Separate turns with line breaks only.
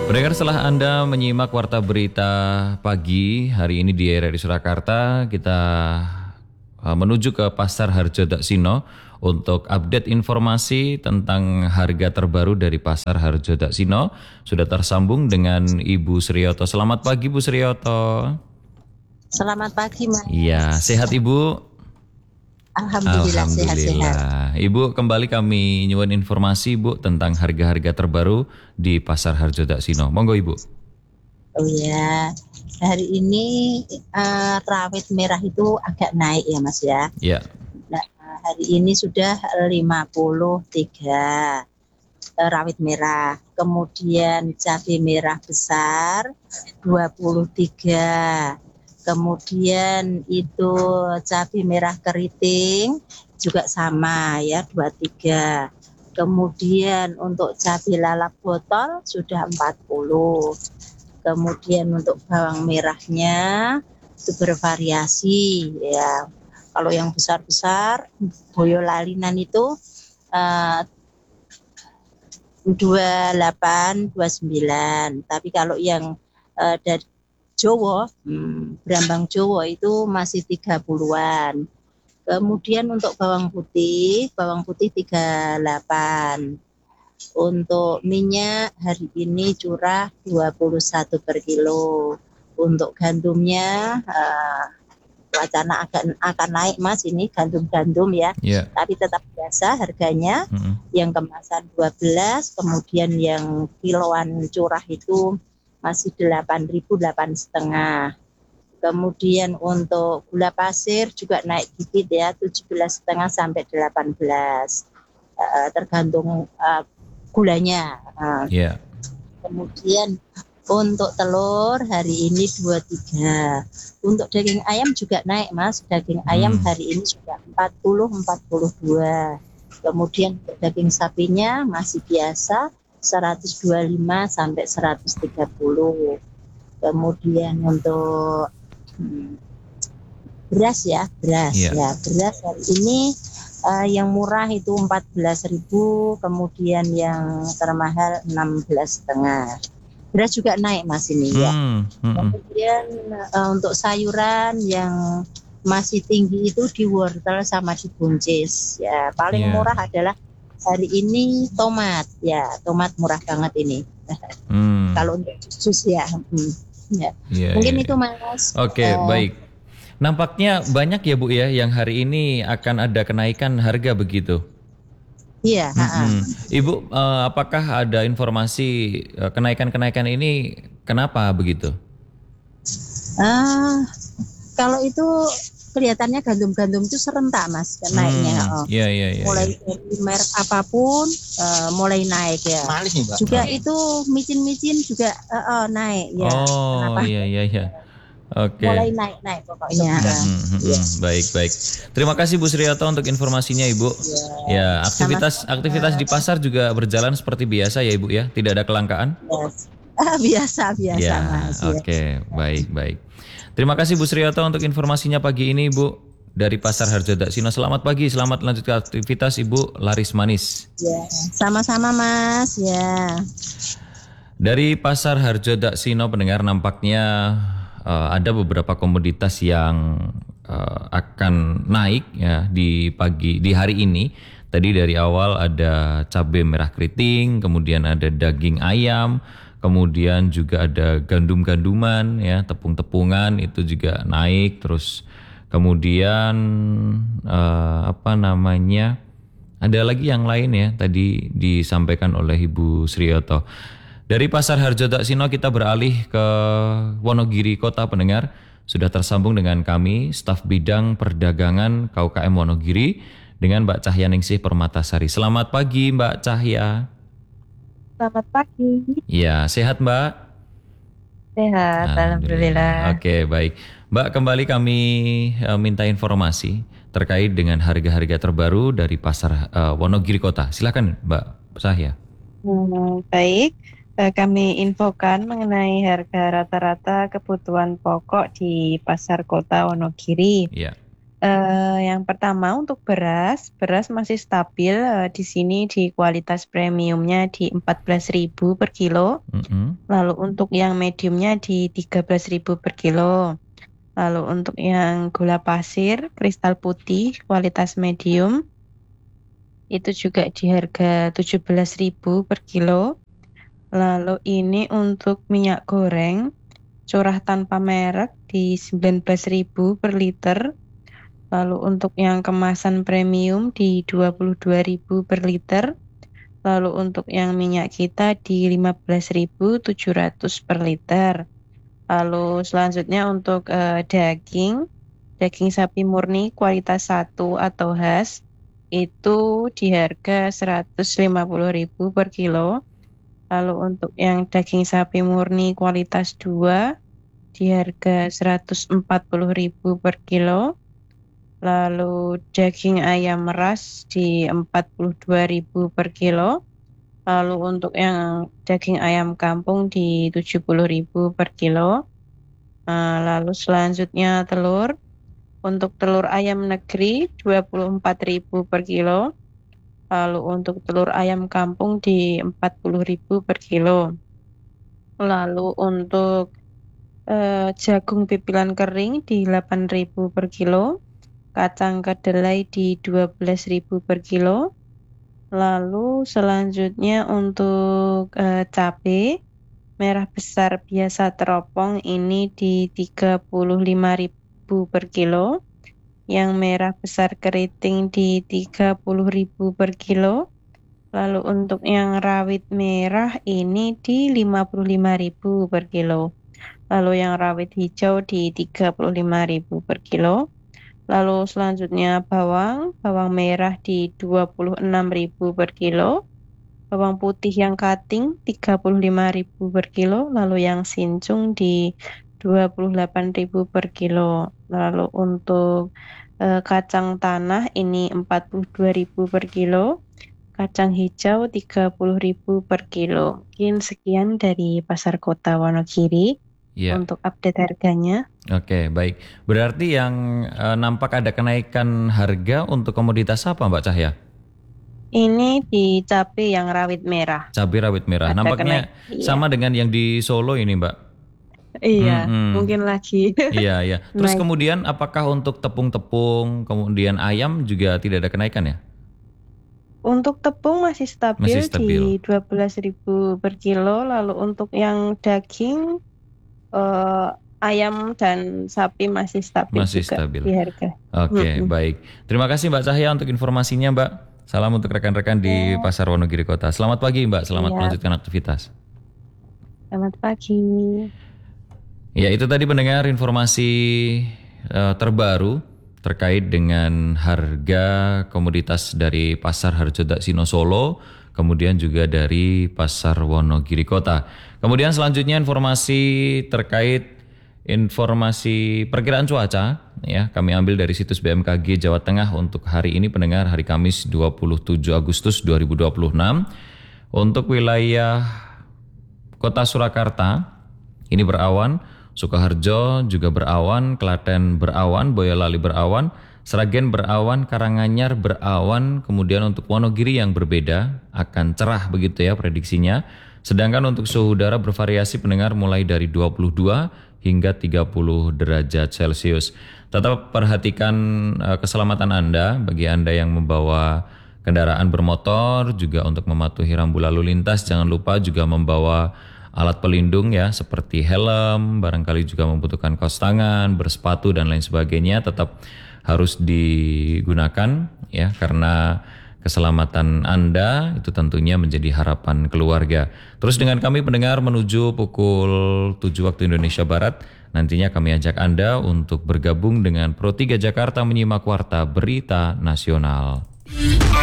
Pendengar, setelah Anda menyimak Warta Berita Pagi hari ini di RRI Surakarta, kita menuju ke Pasar Harjodaksino untuk update informasi tentang harga terbaru dari Pasar Harjodaksino. Sudah tersambung dengan Ibu Sriyoto. Selamat pagi, Bu Sriyoto.
Selamat pagi, Mas.
Iya, sehat Ibu?
Alhamdulillah sehat-sehat.
Ibu, kembali kami nyuwun informasi Bu tentang harga-harga terbaru di Pasar Harjodaksino. Monggo Ibu.
Oh ya, hari ini rawit merah itu agak naik ya, Mas ya.
Ya.
Nah, hari ini sudah 53 rawit merah. Kemudian cabai merah besar 23. Kemudian itu cabai merah keriting juga sama ya 23. Kemudian untuk cabai lalap botol sudah 40. Kemudian untuk bawang merahnya itu bervariasi ya. Kalau yang besar-besar Boyolalinan itu 28, 29. Tapi kalau yang dari Jowo, Brambang Jowo itu masih 30-an. Kemudian untuk bawang putih 38. Untuk minyak hari ini curah 21 per kilo. Untuk gandumnya wacana akan naik, Mas, ini gandum ya.
Yeah.
Tapi tetap biasa harganya. Yang kemasan 12, kemudian yang kiloan curah itu masih 8.000, 8,5. Kemudian untuk gula pasir juga naik dikit ya, 17,5 sampai 18. Tergantung gulanya.
Yeah.
Kemudian untuk telur hari ini 23. Untuk daging ayam juga naik, Mas. Daging ayam hari ini sudah 40-42. Kemudian untuk daging sapinya masih biasa 125 sampai 130. Kemudian untuk beras ya, beras hari ini yang murah itu 14.000, kemudian yang termahal 16,5. Beras juga naik, Mas, ini ya. Kemudian untuk sayuran yang masih tinggi itu di wortel sama di buncis ya. Paling murah adalah hari ini tomat ya, tomat murah banget ini. Kalau untuk jus ya. Mungkin itu, Mas.
Oke, baik. Nampaknya banyak ya Bu ya yang hari ini akan ada kenaikan harga begitu.
Iya.
Ibu, apakah ada informasi kenaikan ini kenapa begitu?
Kalau itu kelihatannya gandum-gandum itu serentak, Mas, naiknya.
Iya.
Mulai dari merek apapun mulai naik ya. Juga itu micin-micin juga naik ya.
Oh, iya. Oke.
Mulai naik pokoknya.
Baik. Terima kasih Bu Sriyoto untuk informasinya Ibu. Ya, aktivitas di pasar juga berjalan seperti biasa ya Ibu ya, tidak ada kelangkaan?
Biasa ya, Mas.
Oke, baik. Terima kasih Bu Sriyoto untuk informasinya pagi ini Ibu dari Pasar Harjodaksino. Selamat pagi, selamat lanjutkan aktivitas Ibu, laris manis.
Ya, sama-sama Mas ya.
Dari Pasar Harjodaksino, pendengar, nampaknya ada beberapa komoditas yang akan naik ya di hari ini. Tadi dari awal ada cabai merah keriting, kemudian ada daging ayam, kemudian juga ada gandum-ganduman ya, tepung-tepungan itu juga naik. Terus kemudian ada lagi yang lain ya, tadi disampaikan oleh Ibu Sriyoto. Dari Pasar Harjodaksino kita beralih ke Wonogiri Kota, pendengar. Sudah tersambung dengan kami, staf bidang perdagangan KUKM Wonogiri dengan Mbak Cahya Ningsih Permatasari. Selamat pagi Mbak Cahya.
Selamat pagi.
Ya, sehat Mbak?
Sehat, Alhamdulillah.
Oke, baik. Mbak, kembali kami minta informasi terkait dengan harga-harga terbaru dari Pasar Wonogiri Kota. Silakan Mbak Cahya.
Baik. Kami infokan mengenai harga rata-rata kebutuhan pokok di Pasar Kota Wonogiri.
Ya.
Yang pertama untuk beras masih stabil di sini di kualitas premiumnya di 14.000 per kilo. Lalu untuk yang mediumnya di 13.000 per kilo. Lalu untuk yang gula pasir kristal putih kualitas medium itu juga di harga 17.000 per kilo. Lalu ini untuk minyak goreng curah tanpa merek di 19.000 per liter. Lalu untuk yang kemasan premium di 22.000 per liter. Lalu untuk yang minyak kita di 15.700 per liter. Lalu selanjutnya untuk daging sapi murni kualitas 1 atau khas itu di harga 150.000 per kilo. Lalu untuk yang daging sapi murni kualitas 2 di harga 140.000 per kilo. Lalu daging ayam ras di 42.000 per kilo. Lalu untuk yang daging ayam kampung di 70.000 per kilo. Lalu selanjutnya telur. Untuk telur ayam negeri 24.000 per kilo. Lalu untuk telur ayam kampung di 40.000 per kilo. Lalu untuk jagung pipilan kering di 8.000 per kilo. Kacang kedelai di 12.000 per kilo. Lalu selanjutnya untuk cabai merah besar biasa teropong ini di 35.000 per kilo. Yang merah besar keriting di 30.000 per kilo. Lalu untuk yang rawit merah ini di 55.000 per kilo. Lalu yang rawit hijau di 35.000 per kilo. Lalu selanjutnya bawang merah di 26.000 per kilo. Bawang putih yang cutting 35.000 per kilo. Lalu yang sincung di 28.000 per kilo. Lalu untuk kacang tanah ini 42.000 per kilo. Kacang hijau 30.000 per kilo. Mungkin sekian dari Pasar Kota Wonogiri. Untuk update harganya.
Oke, baik. Berarti yang nampak ada kenaikan harga untuk komoditas apa, Mbak Cahya?
Ini di cabai yang rawit merah.
Cabai rawit merah. Nampaknya sama dengan yang di Solo ini, Mbak.
Iya, mungkin lagi.
Iya. Terus kemudian apakah untuk tepung-tepung, kemudian ayam juga tidak ada kenaikan ya?
Untuk tepung masih stabil di 12.000 per kilo. Lalu untuk yang daging ayam dan sapi masih stabil di harga.
Oke, baik. Terima kasih Mbak Cahya untuk informasinya, Mbak. Salam untuk rekan-rekan di Pasar Wonogiri Kota. Selamat pagi, Mbak. Selamat melanjutkan aktivitas.
Selamat pagi.
Ya, itu tadi pendengar informasi terbaru terkait dengan harga komoditas dari Pasar Harjodaksino Solo, kemudian juga dari Pasar Wonogiri Kota. Kemudian selanjutnya informasi terkait informasi perkiraan cuaca ya, kami ambil dari situs BMKG Jawa Tengah untuk hari ini pendengar, hari Kamis 27 Agustus 2026. Untuk wilayah Kota Surakarta ini berawan, Sukoharjo juga berawan, Klaten berawan, Boyolali berawan, Sragen berawan, Karanganyar berawan, kemudian untuk Wonogiri yang berbeda akan cerah begitu ya prediksinya. Sedangkan untuk suhu udara bervariasi pendengar mulai dari 22 hingga 30 derajat Celcius. Tetap perhatikan keselamatan Anda bagi Anda yang membawa kendaraan bermotor, juga untuk mematuhi rambu lalu lintas jangan lupa juga membawa alat pelindung ya seperti helm, barangkali juga membutuhkan kaos tangan, bersepatu dan lain sebagainya tetap harus digunakan ya karena keselamatan Anda itu tentunya menjadi harapan keluarga. Terus dengan kami pendengar menuju pukul 7 waktu Indonesia Barat, nantinya kami ajak Anda untuk bergabung dengan Pro 3 Jakarta menyimak Warta Berita Nasional.